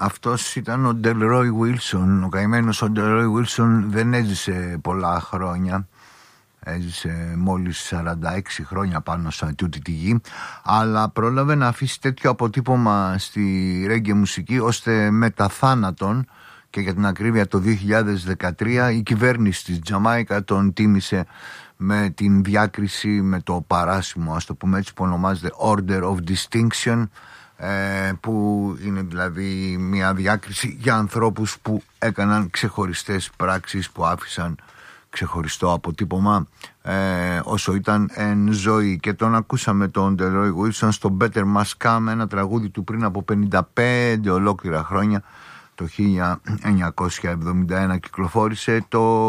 Αυτός ήταν ο Delroy Wilson. Ο καημένος ο Delroy Wilson δεν έζησε πολλά χρόνια. Έζησε μόλις 46 χρόνια πάνω σε τούτη τη γη, αλλά πρόλαβε να αφήσει τέτοιο αποτύπωμα στη ρέγγε μουσική, ώστε μετά θάνατον, και για την ακρίβεια το 2013, η κυβέρνηση της Τζαμάικα τον τίμησε με την διάκριση, με το παράσημο, ας το πούμε έτσι, που ονομάζεται Order of Distinction, που είναι δηλαδή μια διάκριση για ανθρώπους που έκαναν ξεχωριστές πράξεις, που άφησαν ξεχωριστό αποτύπωμα όσο ήταν εν ζωή. Και τον ακούσαμε τον Delroy Wilson στο Better Must Come, ένα τραγούδι του πριν από 55 ολόκληρα χρόνια. Το 1971 κυκλοφόρησε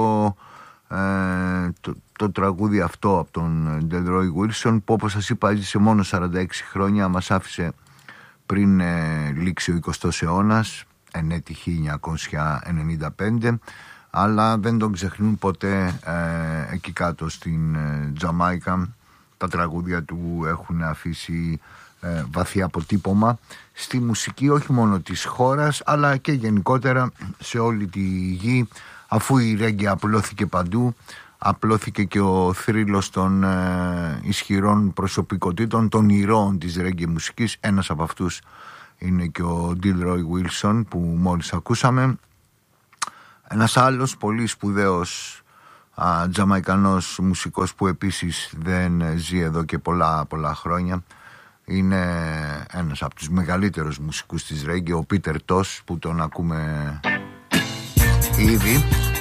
το τραγούδι αυτό από τον Delroy Wilson, που όπως σας είπα έζησε μόνο 46 χρόνια. Μας άφησε πριν λήξει ο 20ος αιώνας, εν έτη 1995, αλλά δεν τον ξεχνούν ποτέ εκεί κάτω στην Τζαμάικα. Τα τραγούδια του έχουν αφήσει βαθύ αποτύπωμα στη μουσική, όχι μόνο της χώρας, αλλά και γενικότερα σε όλη τη γη. Αφού η ρέγγε απλώθηκε παντού, απλώθηκε και ο θρύλος των ισχυρών προσωπικότητων, των ηρώων της ρέγγε μουσικής. Ένας από αυτούς είναι και ο Delroy Wilson που μόλις ακούσαμε. Ένας άλλος πολύ σπουδαίος τζαμαϊκανός μουσικός που επίσης δεν ζει εδώ και πολλά χρόνια, είναι ένας από τους μεγαλύτερους μουσικούς της ρέγγε, ο Πίτερ Τος, που τον ακούμε ήδη.